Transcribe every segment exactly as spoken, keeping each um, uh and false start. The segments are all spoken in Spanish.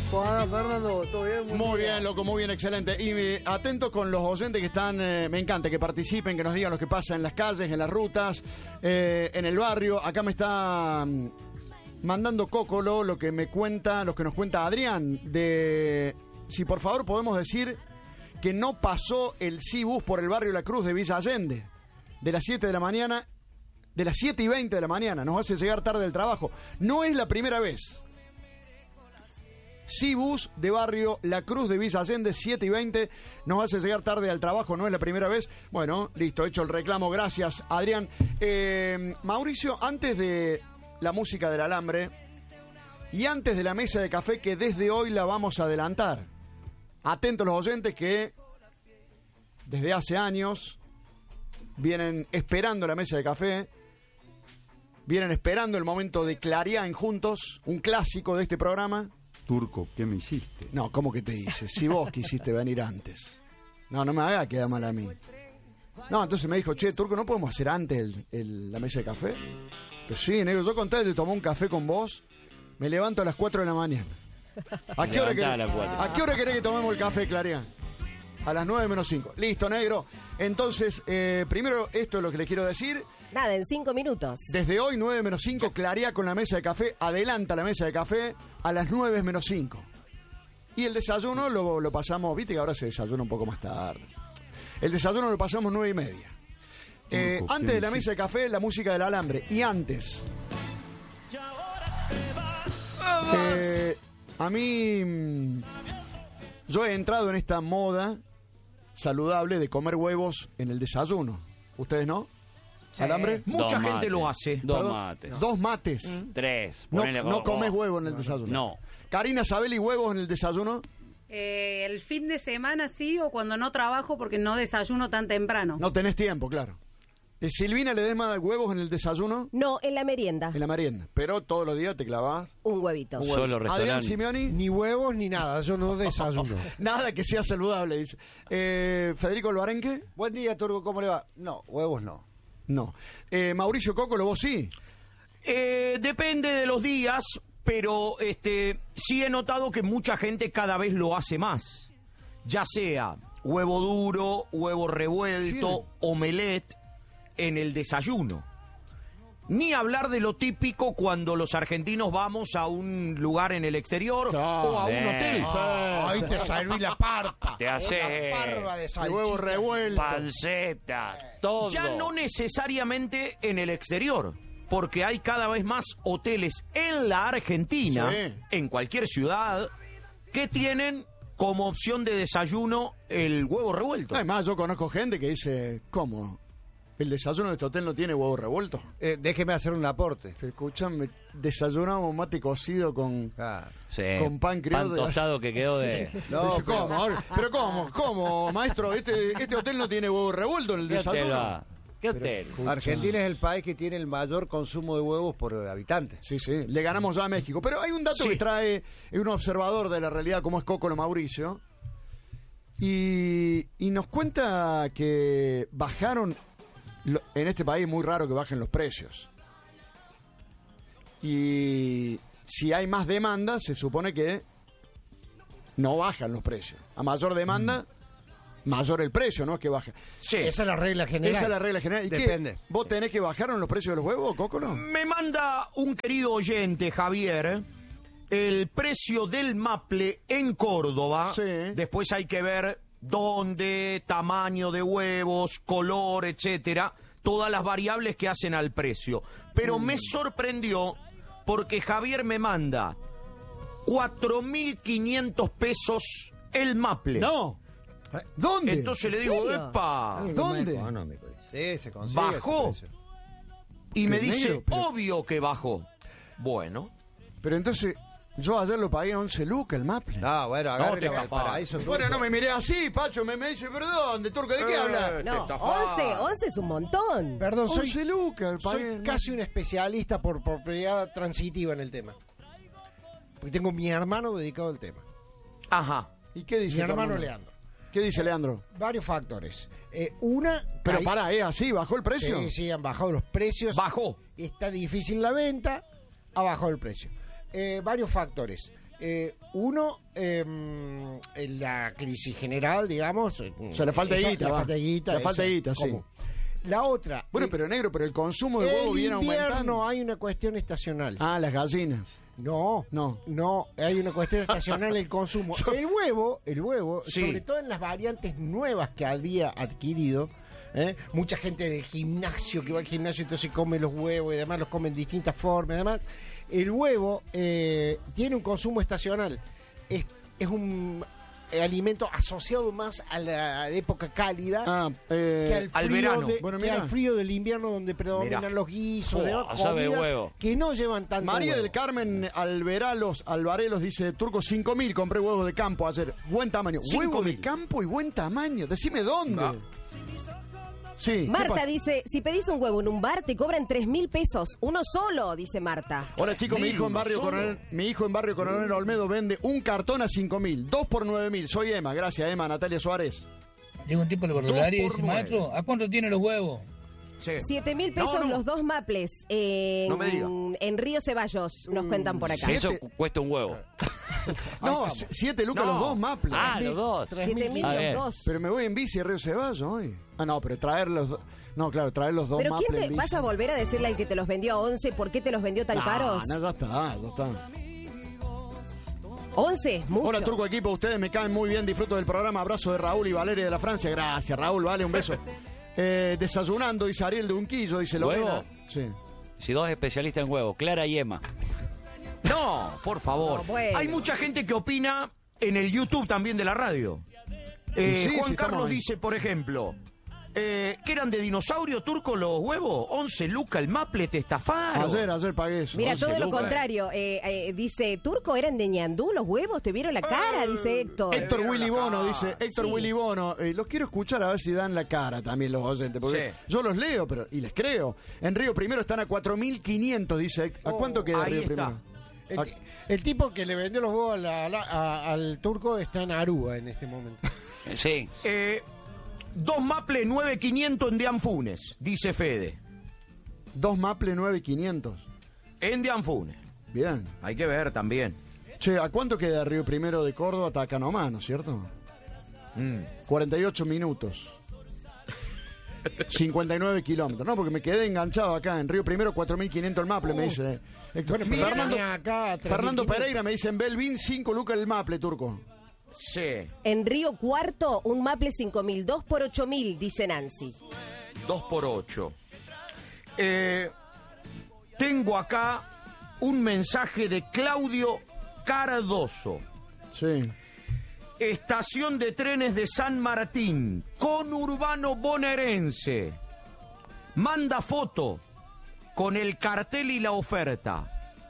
Hola, Fernando, ¿todo bien? Muy, muy bien, loco, muy bien, excelente. Y eh, atentos con los oyentes que están, eh, me encanta que participen, que nos digan lo que pasa en las calles, en las rutas, eh, en el barrio. Acá me está mm, mandando Cócolo lo que me cuenta, lo que nos cuenta Adrián, de si por favor podemos decir que no pasó el Cibus por el barrio La Cruz de Villa Allende, de las siete de la mañana, de las siete y veinte de la mañana, nos hace llegar tarde del trabajo. No es la primera vez. Cibus de barrio La Cruz de Villa Allende, siete y veinte, nos hace llegar tarde al trabajo, no es la primera vez. Bueno, listo, hecho el reclamo, gracias Adrián. Eh, Mauricio, antes de la música del alambre y antes de la mesa de café, que desde hoy la vamos a adelantar. Atentos los oyentes que desde hace años vienen esperando la mesa de café, vienen esperando el momento de Clarián juntos, un clásico de este programa. Turco, ¿qué me hiciste? No, ¿cómo que te dices? Si vos quisiste venir antes. No, no me haga quedar mal a mí. No, entonces me dijo, che, Turco, ¿no podemos hacer antes el, el, la mesa de café? Pues sí, negro, yo con tal de tomar un café con vos, me levanto a las cuatro de la mañana. ¿A qué hora, querés, a ¿A qué hora querés que tomemos el café, Clarián? A las nueve menos cinco. Listo, negro. Entonces, eh, primero, esto es lo que le quiero decir. Nada, en cinco minutos. Desde hoy, nueve menos cinco, Clarea con la mesa de café. Adelanta la mesa de café a las nueve menos cinco. Y el desayuno lo, lo pasamos, viste que ahora se desayuna un poco más tarde. El desayuno lo pasamos nueve y media. Eh, antes de la mesa de café, la música del alambre. Y antes. Eh, a mí, yo he entrado en esta moda saludable de comer huevos en el desayuno. ¿Ustedes no? Sí. ¿Alambre? Mucha Dos gente mates. lo hace. Dos Perdón, mates. Dos mates. ¿Mm? Tres. No, Ponele no como- comes huevo en el desayuno. No. Karina Sabelli, huevos en el desayuno. Eh, el fin de semana sí, o cuando no trabajo porque no desayuno tan temprano. No tenés tiempo, claro. Eh, Silvina, ¿le des más huevos en el desayuno? No, en la merienda. En la merienda. Pero todos los días te clavás. Un huevito. un huevo. Solo Adrián restaurante. Simeoni. Ni huevos ni nada, yo no desayuno. Nada que sea saludable, dice. Eh, Federico Alvarenque. Buen día, Turco, ¿cómo le va? No, huevos no. No. Eh, Mauricio Cócolo, vos sí. Eh, depende de los días, pero este sí he notado que mucha gente cada vez lo hace más. Ya sea huevo duro, huevo revuelto, Sí. omelette en el desayuno. Ni hablar de lo típico cuando los argentinos vamos a un lugar en el exterior Claro. o a un Sí. hotel. Ah, ahí te serví la parpa. Te hace Una parva de El salchicha. huevo revuelto. panceta, todo. Ya no necesariamente en el exterior, porque hay cada vez más hoteles en la Argentina, Sí. en cualquier ciudad, que tienen como opción de desayuno el huevo revuelto. Además, yo conozco gente que dice, ¿cómo? ¿El desayuno de este hotel no tiene huevo revuelto? Eh, déjeme hacer un aporte. Pero escuchame, desayunamos mate cocido con, Claro. Sí. con pan criollo. Pan tostado que quedó de... No, Dice, pero- ¿cómo? Ahora- Pero ¿cómo? ¿Cómo, maestro? Este, este hotel no tiene huevo revuelto en el ¿Qué hotel desayuno. va? ¿Qué hotel? Argentina es el país que tiene el mayor consumo de huevos por habitante. Sí, sí, le ganamos ya a México. Pero hay un dato Sí. que trae un observador de la realidad como es Cócolo Mauricio. Y, y nos cuenta que bajaron, lo- en este país es muy raro que bajen los precios. Y si hay más demanda, se supone que no bajan los precios. A mayor demanda, mayor el precio, no es que baja. Sí. Esa es la regla general. Esa es la regla general. ¿Y qué? Depende. ¿Vos tenés que bajaron los precios de los huevos, Cócolo? Me manda un querido oyente, Javier, el precio del maple en Córdoba. Sí. Después hay que ver dónde, tamaño de huevos, color, etcétera. Todas las variables que hacen al precio. Pero me sorprendió porque Javier me manda cuatro mil quinientos pesos el maple. No. ¿Dónde? Entonces le digo, serio? epa, ¿Dónde? Económico. Sí, se consigue. ¿bajó? ese precio. Y me Qué dice, negro, pero- obvio que bajó. Bueno. Pero entonces, yo ayer lo pagué a once lucas el maple. No, bueno, agarre te la cafás. Valparaíso, Bueno, Turco. no me miré así, Pacho, me, me dice, ¿pero dónde, Turco? ¿De qué Eh, habla? No, once, once es un montón. Perdón, soy, once lucas, soy pagué, ¿no? casi un especialista por propiedad transitiva en el tema. Porque tengo mi hermano dedicado al tema. Ajá. ¿Y qué dice Mi tu hermano Leandro. ¿Qué dice Leandro? Varios factores. Eh, una... Pero caí- pará, ¿es así? ¿Bajó el precio? Sí, sí, han bajado los precios. Bajó. Está difícil la venta, ha bajado el precio. Eh, varios factores. Eh, uno, eh, en la crisis general, digamos. O sea, le falta esa- guita, le va. falta guita. Le falta esa, guita, sí. ¿cómo? La otra. Bueno, eh, pero negro, pero el consumo de huevo el viene aumentando. invierno hay una cuestión estacional. Ah, las gallinas. No, No. no, hay una cuestión estacional el consumo. El huevo, el huevo, Sí. sobre todo en las variantes nuevas que había adquirido, ¿eh? Mucha gente del gimnasio que va al gimnasio entonces come los huevos y demás, los come en distintas formas y demás. El huevo eh, tiene un consumo estacional. Es, es un eh, alimento asociado más a la época cálida. Ah, eh, que al al frío, verano. de- Bueno, que mira. al frío del invierno donde predominan Mirá. los guisos, Oh, de sabe comidas huevo. que no llevan tanto María huevo. del Carmen Alveralos, Alvarelos dice, Turco, cinco mil, compré huevos de campo ayer. Buen tamaño. Cinco Huevo de mil. campo y buen tamaño. Decime dónde. Va. Sí. ¿qué Marta pasa? dice, si pedís un huevo en un bar te cobran tres mil pesos. Uno solo, dice Marta. Hola chicos, mi Mil, hijo en uno barrio solo. Coronel, mi hijo en barrio Coronel Olmedo vende un cartón a cinco mil, dos por nueve mil. Soy Emma, gracias Emma, Natalia Suárez. Llega un tipo de verdularia y Dos por dice, nueve. maestro, ¿a cuánto tiene los huevos? Sí. Siete mil pesos No, no. los dos maples en, No me diga. en Río Ceballos, nos cuentan por acá. Eso cu- cuesta un huevo. No, c- siete lucas No. los dos maples. Ah, los dos. Siete mil Ah, los bien. dos. Pero me voy en bici a Río Ceballos hoy. Ah, no, pero traer los dos. No, claro, traer los dos ¿Pero maples quién en te bici. vas a volver a decirle al que te los vendió a once por qué te los vendió tan No, caros? no, ya está, ya está. once, mucho. Hola Turco Equipo, ustedes me caen muy bien, disfruto del programa. Abrazo de Raúl y Valeria de la Francia. Gracias, Raúl, vale, un beso. Eh, desayunando, dice Ariel de Unquillo, dice ¿Huevo? Lorena. Sí. Si dos especialistas en huevo, Clara y Emma. No, por favor. No, bueno. Hay mucha gente que opina en el YouTube también de la radio. Eh, Y sí, Juan sí, estamos Carlos ahí. dice, por ejemplo, eh, que eran de dinosaurio turco los huevos, once lucas el maple, te estafaron. Ayer, ayer pagué eso. Mira, once todo lo lucas. contrario. eh, eh, dice, ¿Turco eran de ñandú los huevos? ¿Te vieron la cara? Dice Héctor. Héctor vieron Willy la Bono, cara. dice Héctor Sí. Willy Bono. eh, los quiero escuchar a ver si dan la cara también los oyentes, porque Sí. yo los leo pero y les creo. En Río Primero están a cuatro mil quinientos, dice Héctor. ¿A cuánto queda ahí Río está. Primero? El, Ah. ti- el tipo que le vendió los huevos a la- a la- a- al turco está en Aruba en este momento. Eh, Sí. Eh, dos maples nueve mil quinientos en Dianfunes, dice Fede. Dos Maple nueve quinientos. En Dianfunes. Bien. Hay que ver también. Che, ¿a cuánto queda Río Primero de Córdoba hasta acá nomás, no es cierto? Mm. cuarenta y ocho minutos. cincuenta y nueve kilómetros. No, porque me quedé enganchado acá en Río Primero, cuatro mil quinientos el Maple, me dice. Héctor. Bueno, pero Fernando, tenía acá tres mil Fernando quinientos. Pereira me dice en Belvin, cinco lucas el Maple, Turco. Sí, En Río Cuarto, un maple cinco mil, dos por ocho mil, dice Nancy. dos por ocho. Eh, tengo acá un mensaje de Claudio Cardoso. Sí. Estación de trenes de San Martín, conurbano bonaerense. Manda foto con el cartel y la oferta.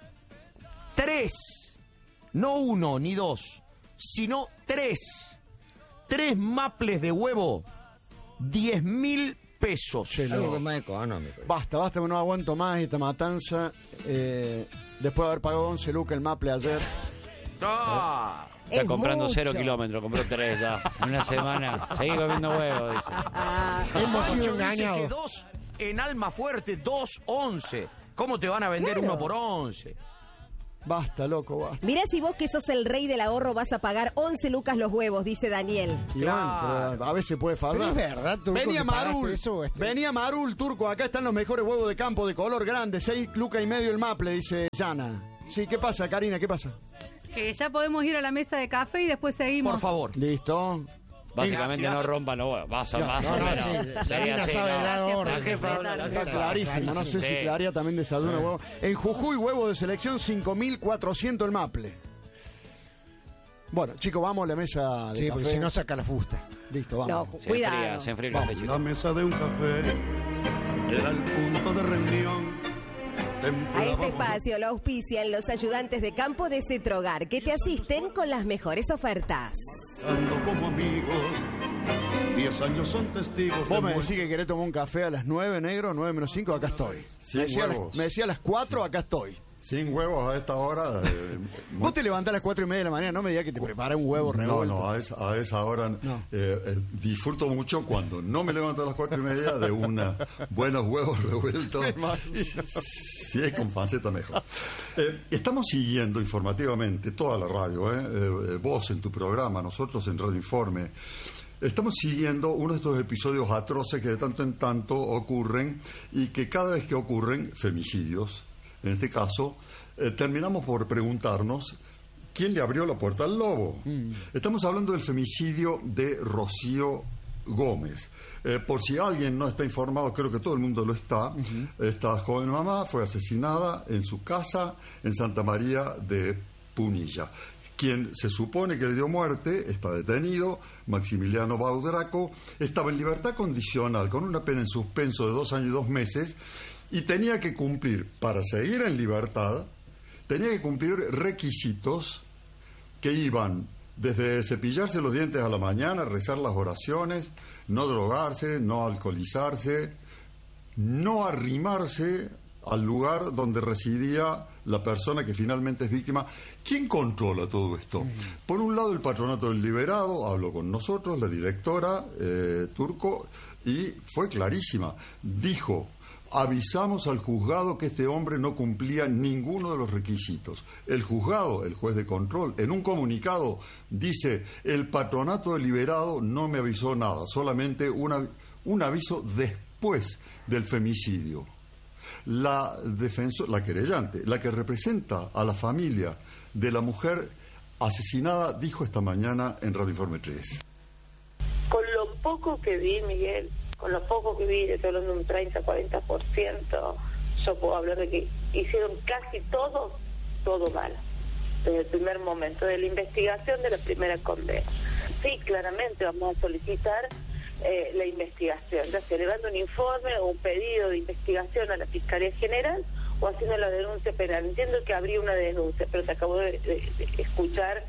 Tres, no uno ni dos, sino tres. Tres maples de huevo, diez mil pesos. Algo que es más económico. Basta, basta, no aguanto más esta matanza. Eh, después de haber pagado once lucas el Maple ayer. Ah, Está Es comprando mucho. cero kilómetros, compró tres ya. En una semana. Seguí comiendo huevos, dice. Hemos sido Ocho dice que engañados. dos en Alma Fuerte, dos once. ¿Cómo te van a vender Claro. uno por once? Basta, loco, basta. Mirá si vos que sos el rey del ahorro vas a pagar once lucas los huevos, dice Daniel. Y Claro. bueno, pero a veces puede fallar. Pero es verdad, Turco, Venía que pagaste Marul, eso, este- venía Marul, Turco, acá están los mejores huevos de campo de color grande, seis lucas y medio el Maple, dice Yana. Sí, ¿qué pasa, Karina? ¿Qué pasa? Que ya podemos ir a la mesa de café y después seguimos. Por favor. Listo. Básicamente Gracias. no rompan los huevos. Vas a más No, o no, menos. sí, Sería Karina así, sabe ¿no? dar orden. La jefa habla, la Está jefa. clarísimo, no sé si Sí. Claria también desayuna huevo. En Jujuy, huevo de selección, cinco mil cuatrocientos el Maple. Bueno, chicos, vamos a la mesa de Sí, café. porque si no saca la fusta. Listo, No, vamos. Se enfría, cuidado. se enfría el café, La chicos. mesa de un café era el punto de reunión. A Templábamos este espacio lo auspician los ayudantes de campo de Cetrogar que te asisten con las mejores ofertas. ando como amigos. Diez años son testigos. Vos de me muerte. decís que querés tomar un café a las nueve, negro, nueve menos cinco, acá estoy. Sin me, decía a las, huevos. me decía a las cuatro, acá estoy. Sin huevos a esta hora. Eh, Vos te levantás a las cuatro y media de la mañana, no me digas que te preparas un huevo revuelto. No, no, a esa, a esa hora No. eh, eh, disfruto mucho cuando no me levanto a las cuatro y media de una buenos huevos revueltos. Si es con panceta, mejor. Eh, estamos siguiendo informativamente toda la radio, ¿eh? Eh, eh, vos en tu programa, nosotros en Radio Informe. Estamos siguiendo uno de estos episodios atroces que de tanto en tanto ocurren y que cada vez que ocurren, femicidios, en este caso, eh, terminamos por preguntarnos quién le abrió la puerta al lobo. Mm. Estamos hablando del femicidio de Rocío Gómez. Eh, por si alguien no está informado, creo que todo el mundo lo está. Uh-huh. Esta joven mamá fue asesinada en su casa en Santa María de Punilla. Quien se supone que le dio muerte está detenido, Maximiliano Baudraco, estaba en libertad condicional con una pena en suspenso de dos años y dos meses y tenía que cumplir, para seguir en libertad, tenía que cumplir requisitos que iban desde cepillarse los dientes a la mañana, rezar las oraciones, no drogarse, no alcoholizarse, no arrimarse al lugar donde residía la persona que finalmente es víctima. ¿Quién controla todo esto? Mm. Por un lado, el Patronato del Liberado habló con nosotros, la directora eh, Turco, y fue clarísima. Dijo: avisamos al juzgado que este hombre no cumplía ninguno de los requisitos. El juzgado, el juez de control, en un comunicado dice: el Patronato del Liberado no me avisó nada, solamente una, un aviso después del femicidio. La defensor, la querellante, la que representa a la familia de la mujer asesinada, dijo esta mañana en Radio Informe tres. Con lo poco que vi, Miguel, con lo poco que vi, estoy hablando de un treinta, cuarenta por ciento, yo puedo hablar de que hicieron casi todo, todo mal, desde el primer momento, de la investigación de la primera condena. Sí, claramente vamos a solicitar eh, la investigación, ya sea elevando un informe o un pedido de investigación a la Fiscalía General o haciendo la denuncia penal. Entiendo que habría una denuncia, pero te acabo de, de, de escuchar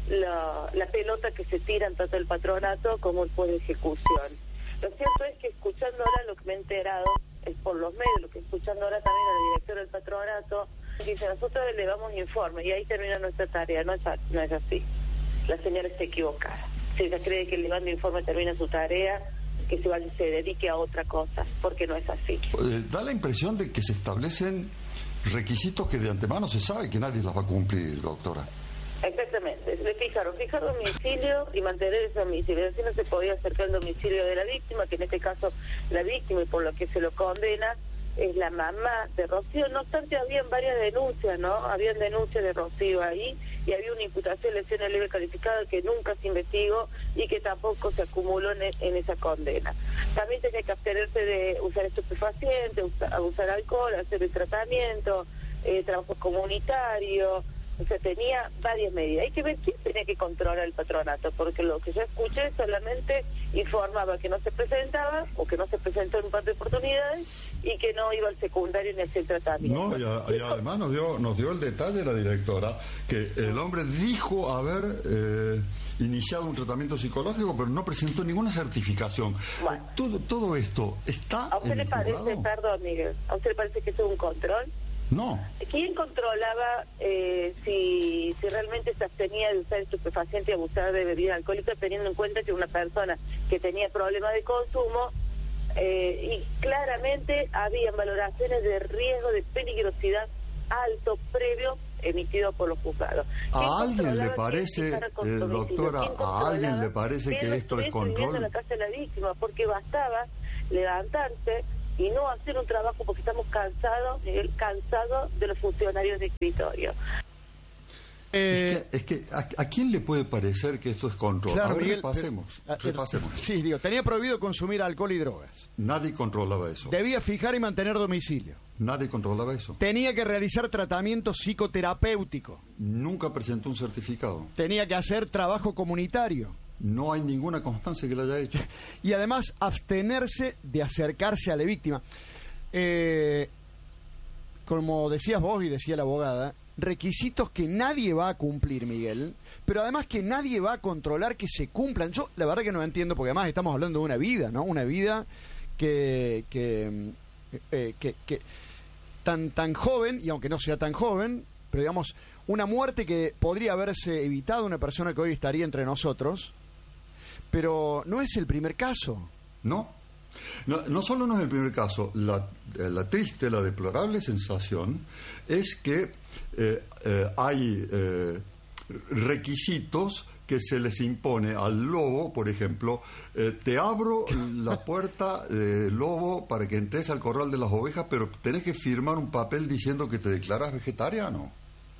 la, la pelota que se tiran tanto el patronato como el juez de ejecución. Lo cierto es que escuchando ahora lo que me he enterado, es por los medios, lo que escuchando ahora también a la directora del patronato, dice: nosotros elevamos informe y ahí termina nuestra tarea. No es, no es así. La señora está equivocada. Si ella cree que elevando informe termina su tarea, que se, vaya, se dedique a otra cosa, porque no es así. Eh, da la impresión de que se establecen requisitos que de antemano se sabe que nadie las va a cumplir, doctora. Exactamente, le fijaron, fijar domicilio y mantener ese domicilio. Así no se podía acercar el domicilio de la víctima, que en este caso la víctima, y por lo que se lo condena, es la mamá de Rocío. No obstante, habían varias denuncias, ¿no? Habían denuncias de Rocío ahí, y había una imputación de lesión leve calificada que nunca se investigó y que tampoco se acumuló en, en esa condena. También tenía que abstenerse de usar estupefacientes, usar, usar alcohol, hacer el tratamiento, eh, trabajo comunitario. O sea, tenía varias medidas. Hay que ver quién tenía que controlar el patronato, porque lo que yo escuché solamente informaba que no se presentaba, o que no se presentó en un par de oportunidades, y que no iba al secundario ni hacía el tratamiento. No, y, a, y además nos dio, nos dio el detalle la directora, que el hombre dijo haber eh, iniciado un tratamiento psicológico, pero no presentó ninguna certificación. Bueno, todo, todo esto está ¿a usted en le el parece, juzgado? perdón, Miguel, a usted le parece que eso es un control? No. ¿Quién controlaba eh, si, si realmente se abstenía de usar estupefacientes y abusar de bebidas alcohólicas, teniendo en cuenta que una persona que tenía problemas de consumo, eh, y claramente habían valoraciones de riesgo, de peligrosidad alto previo emitido por los juzgados? ¿A alguien le parece, eh, doctora, a alguien le parece que esto es control? En la casa de la víctima, porque bastaba levantarse y no hacer un trabajo, porque estamos cansados, Miguel, cansados de los funcionarios de escritorio. Eh, es que, es que a, ¿a quién le puede parecer que esto es control? Claro, a ver, Miguel, repasemos, pero, repasemos. Sí, digo, tenía prohibido consumir alcohol y drogas. Nadie controlaba eso. Debía fijar y mantener domicilio. Nadie controlaba eso. Tenía que realizar tratamiento psicoterapéutico. Nunca presentó un certificado. Tenía que hacer trabajo comunitario. No hay ninguna constancia que lo haya hecho. Y además, abstenerse de acercarse a la víctima. Eh, como decías vos y decía la abogada, requisitos que nadie va a cumplir, Miguel, pero además que nadie va a controlar que se cumplan. Yo la verdad que no entiendo, porque además estamos hablando de una vida, ¿no? Una vida que... que, eh, que, que tan, tan joven, y aunque no sea tan joven, pero digamos, una muerte que podría haberse evitado, una persona que hoy estaría entre nosotros, pero no es el primer caso. No, no, no solo no es el primer caso, la, la triste, la deplorable sensación es que eh, eh, hay eh, requisitos que se les impone al lobo, por ejemplo, eh, te abro la puerta, eh, lobo, para que entres al corral de las ovejas, pero tenés que firmar un papel diciendo que te declaras vegetariano.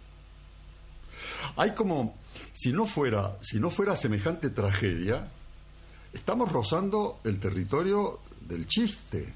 Hay como, si no fuera, si no fuera semejante tragedia, estamos rozando el territorio del chiste.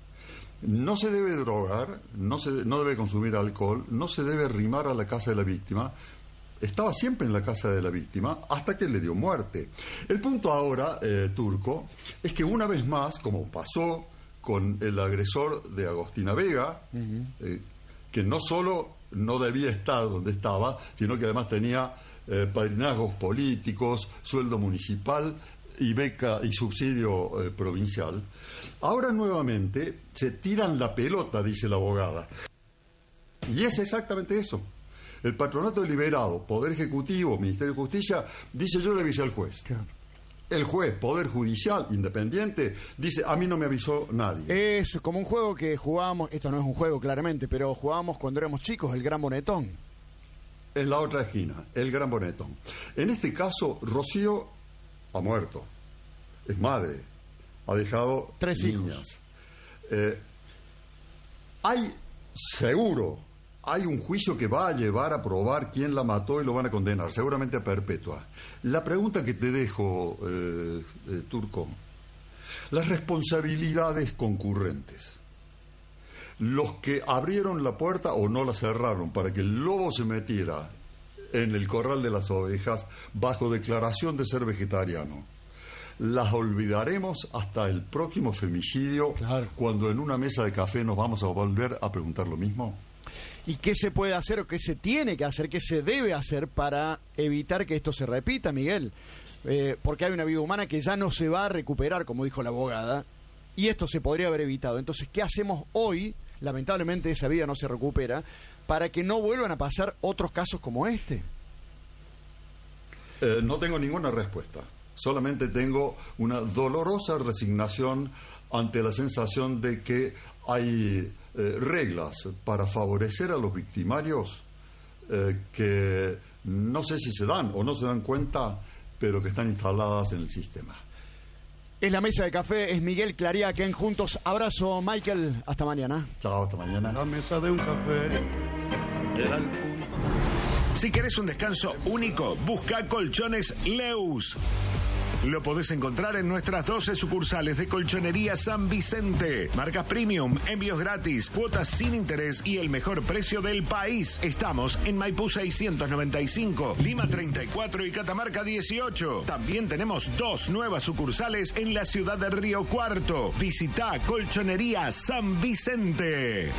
No se debe drogar, no se no debe consumir alcohol, no se debe arrimar a la casa de la víctima. Estaba siempre en la casa de la víctima hasta que le dio muerte. El punto ahora, eh, Turco, es que una vez más, como pasó con el agresor de Agostina Vega, uh-huh. eh, que no solo no debía estar donde estaba, sino que además tenía eh, padrinazgos políticos, sueldo municipal y beca y subsidio eh, provincial, ahora nuevamente se tiran la pelota, dice la abogada. Y es exactamente eso. El Patronato Deliberado, Poder Ejecutivo, Ministerio de Justicia, dice yo le avisé al juez. Claro. El juez, Poder Judicial, independiente, dice a mí no me avisó nadie. Es como un juego que jugábamos, esto no es un juego claramente, pero jugábamos cuando éramos chicos, el Gran Bonetón. En la otra esquina, el Gran Bonetón. En este caso, Rocío ha muerto, es madre, ha dejado tres niñas. Hijos. Eh, hay seguro... Hay un juicio que va a llevar a probar quién la mató y lo van a condenar, seguramente a perpetua. La pregunta que te dejo, eh, eh, Turco, las responsabilidades concurrentes. Los que abrieron la puerta o no la cerraron para que el lobo se metiera en el corral de las ovejas bajo declaración de ser vegetariano. Las olvidaremos hasta el próximo femicidio, claro. Cuando en una mesa de café nos vamos a volver a preguntar lo mismo. ¿Y qué se puede hacer o qué se tiene que hacer, qué se debe hacer para evitar que esto se repita, Miguel? Eh, porque hay una vida humana que ya no se va a recuperar, como dijo la abogada, y esto se podría haber evitado. Entonces, ¿qué hacemos hoy? Lamentablemente esa vida no se recupera, para que no vuelvan a pasar otros casos como este. Eh, no tengo ninguna respuesta. Solamente tengo una dolorosa resignación ante la sensación de que hay... Eh, reglas para favorecer a los victimarios eh, que no sé si se dan o no se dan cuenta, pero que están instaladas en el sistema. Es la mesa de café, es Miguel Clariaquén, juntos. Abrazo, Michael, hasta mañana. Chao, hasta mañana. La mesa de un café era el punto. Si querés un descanso único, busca Colchones Leus. Lo podés encontrar en nuestras doce sucursales de Colchonería San Vicente. Marcas premium, envíos gratis, cuotas sin interés y el mejor precio del país. Estamos en Maipú seiscientos noventa y cinco, Lima treinta y cuatro y Catamarca dieciocho. También tenemos dos nuevas sucursales en la ciudad de Río Cuarto. Visita Colchonería San Vicente.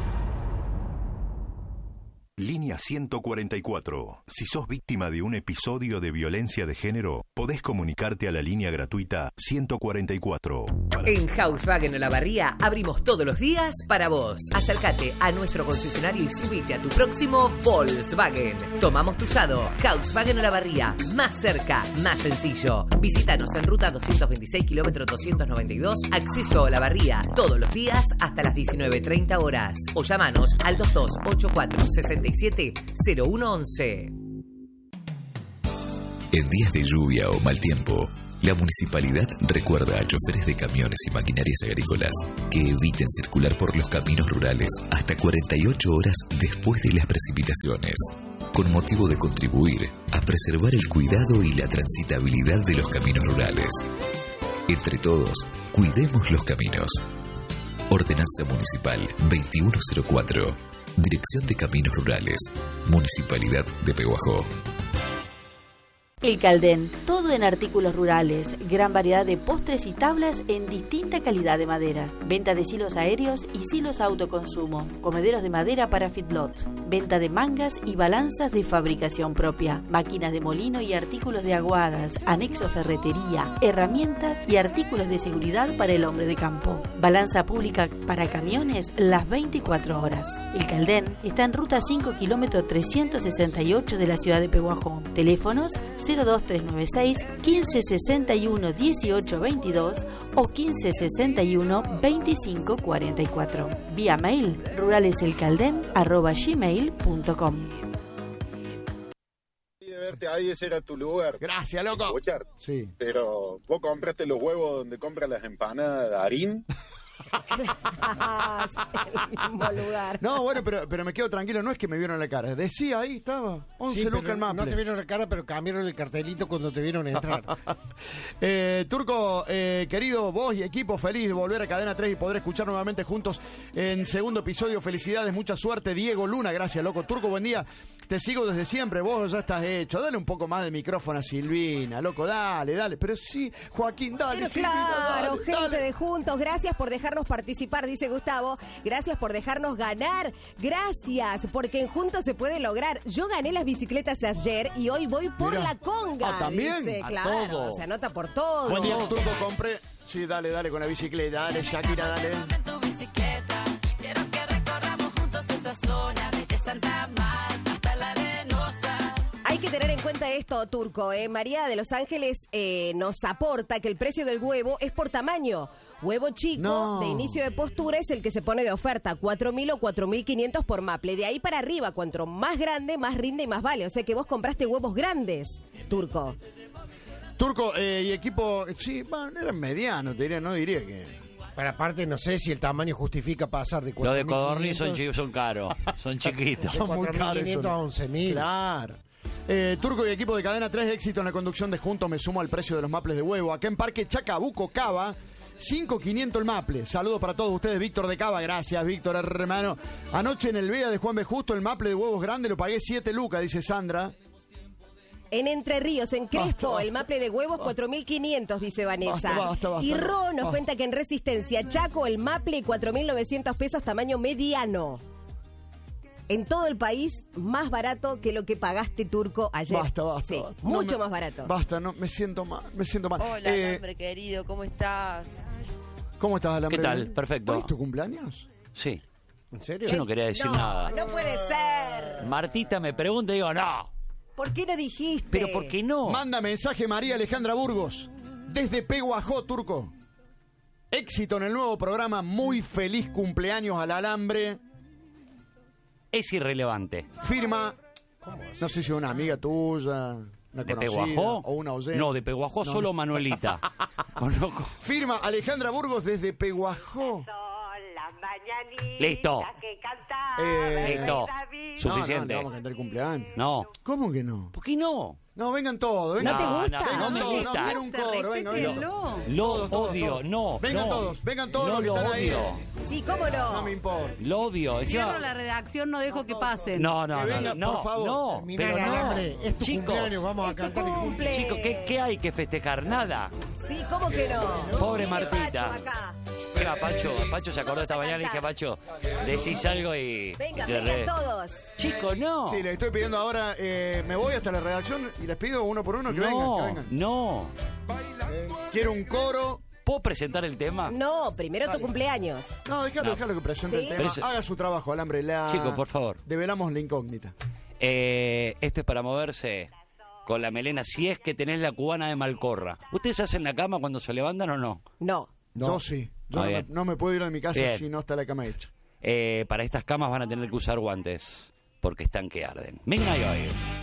Línea ciento cuarenta y cuatro. Si sos víctima de un episodio de violencia de género, podés comunicarte a la línea gratuita ciento cuarenta y cuatro. En Volkswagen Olavarría abrimos todos los días para vos. Acércate a nuestro concesionario y subite a tu próximo Volkswagen. Tomamos tu usado. Volkswagen Olavarría. Más cerca, más sencillo. Visítanos en ruta doscientos veintiséis, kilómetro doscientos noventa y dos, acceso a Olavarría. Todos los días hasta las diecinueve treinta horas. O llamanos al dos dos ocho cuatro seis siete cero uno once. En días de lluvia o mal tiempo, la municipalidad recuerda a choferes de camiones y maquinarias agrícolas que eviten circular por los caminos rurales hasta cuarenta y ocho horas después de las precipitaciones, con motivo de contribuir a preservar el cuidado y la transitabilidad de los caminos rurales. Entre todos, cuidemos los caminos. Ordenanza Municipal veintiuno cero cuatro. Dirección de Caminos Rurales, Municipalidad de Pehuajó. El Caldén, todo Todo en artículos rurales, gran variedad de postres y tablas en distinta calidad de madera. Venta de silos aéreos y silos autoconsumo. Comederos de madera para feedlots. Venta de mangas y balanzas de fabricación propia. Máquinas de molino y artículos de aguadas. Anexo ferretería. Herramientas y artículos de seguridad para el hombre de campo. Balanza pública para camiones las veinticuatro horas. El Caldén está en ruta cinco kilómetro trescientos sesenta y ocho de la ciudad de Pehuajó. Teléfonos cero dos tres nueve seis, quince sesenta y uno, dieciocho veintidós o quince sesenta y uno, veinticinco cuarenta y cuatro. Vía mail ruraleselcalden arroba gmail punto com. De verte ahí, ese era tu lugar. Gracias, loco. Escucharte. Sí. Pero vos compraste los huevos donde compras las empanadas de Harín. El mismo lugar. No, bueno, pero, pero me quedo tranquilo, no es que me vieron la cara. Decía ahí, estaba, once Sí, lucas pero el maple. no te vieron la cara, pero cambiaron el cartelito cuando te vieron entrar. eh, Turco, eh, querido, vos y equipo, feliz de volver a Cadena tres y poder escuchar nuevamente juntos en segundo episodio. Felicidades, mucha suerte. Diego Luna, gracias, loco. Turco, buen día. Te sigo desde siempre, vos ya estás hecho. Dale un poco más de micrófono a Silvina, loco, dale, dale. Pero sí, Joaquín, dale, Pero Silvina, claro, dale, gente dale. de Juntos, gracias por dejarnos participar, dice Gustavo. Gracias por dejarnos ganar. Gracias, porque en Juntos se puede lograr. Yo gané las bicicletas ayer y hoy voy por Mirá. la conga. Ah, ¿también? Dice, A claro, todo. se anota por todo. Buen día, Turco, compré. Sí, dale, dale con la bicicleta, dale, Shakira, dale. Quiero que recorramos juntos esa zona, desde Santa Marta hasta la Arenosa. Hay que tener en cuenta esto, Turco. ¿eh? María de Los Ángeles eh, nos aporta que el precio del huevo es por tamaño. Huevo chico No. de inicio de postura es el que se pone de oferta, cuatro mil o cuatro mil quinientos por maple. De ahí para arriba, cuanto más grande, más rinde y más vale. O sea que vos compraste huevos grandes, Turco. Turco eh, y equipo, sí, bueno, eran medianos, te diría, no diría que... Pero aparte, no sé si el tamaño justifica pasar de Los cuatro de mil codorniz son, quinientos chi- son caros, son chiquitos. Son muy cuatro mil caros. quinientos a once mil. Claro. Eh, Turco y equipo de Cadena tres, éxito en la conducción de Juntos, me sumo al precio de los maples de huevo. Acá en Parque Chacabuco, Cava, cinco mil quinientos el maple. Saludos para todos ustedes, Víctor de Cava. Gracias, Víctor, hermano. Anoche en el B E A de Juan B. Justo, el maple de huevos grande lo pagué siete lucas, dice Sandra. En Entre Ríos, en Crespo, Basta, basta. el maple de huevos, cuatro mil quinientos, dice Vanessa. Basta, basta, basta. Y Ro nos Basta. cuenta que en Resistencia, Chaco, el maple, cuatro mil novecientos pesos, tamaño mediano. En todo el país, más barato que lo que pagaste, Turco, ayer. Basta, basta. Sí, basta. No mucho me- más barato. Basta, no, me siento mal, me siento mal. Hola, Eh, hombre querido, ¿cómo estás? ¿Cómo estás, Alambre? ¿Qué tal? Perfecto. ¿Hoy es tu cumpleaños? Sí. ¿En serio? Yo no quería decir no, nada. no puede ser. Martita me pregunta y digo, no. ¿Por qué no dijiste? Pero ¿por qué no? Manda mensaje María Alejandra Burgos, desde Peguajó, Turco. Éxito en el nuevo programa, muy feliz cumpleaños al Alambre. Es irrelevante. Firma, no sé si una amiga tuya, una ¿De conocida, Peguajó? o una oyente. No, de Peguajó No, solo no. Manuelita. Conozco. Firma Alejandra Burgos desde Peguajó. Listo. Eh, Listo. No, no, Suficiente. le vamos a cantar el cumpleaños. No. ¿Cómo que no? ¿Por qué no? No, vengan todos. Vengan ¿No te todos. gusta? Vengan No me todos, gusta. No, quiero un coro, venga, venga. Respétenlo. Lo Todos, todos, odio, todos. no. Vengan no. todos, vengan todos No los que lo están ahí. odio. Sí, ¿cómo no? No me importa. Lo odio. Cierro Encima- la redacción, no dejo que pasen. No, no, Que no, venga, no, por favor. no, Terminá pero el no. Alambre, es tu Chicos, cumpleaños, vamos a Es tu cantar el cumple. cumple. chicos, ¿qué, qué hay que festejar? Nada. Sí, ¿cómo que no? Pobre Viene Martita. Pacho acá. ¿Qué va, Pacho? Pacho se acordó esta mañana y dije, Pacho, decís algo y... Venga, y te re- vengan todos. Chicos, no. Sí, les estoy pidiendo ahora, eh, me voy hasta la redacción y les pido uno por uno que vengan, que No, vengan. no. Eh, quiero un coro. ¿Puedo presentar el tema? No, primero tu cumpleaños. No, déjalo, No. déjalo que presente ¿Sí? el tema. Pero eso- Haga su trabajo, Alambre. La... Chicos, por favor. Develamos la incógnita. Eh, esto es para moverse con la melena, si es que tenés la cubana de Malcorra. ¿Ustedes hacen la cama cuando se levantan o no? No. Yo sí. Yo Ah, no, me, bien. no me puedo ir de mi casa Bien. si no está la cama hecha. Eh, para estas camas van a tener que usar guantes, porque están que arden. Venga y oigan.